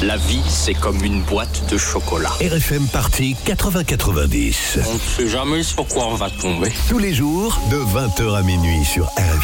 La vie, c'est comme une boîte de chocolat. RFM Party 80-90. On ne sait jamais sur quoi on va tomber. Tous les jours, de 20h à minuit sur RFM.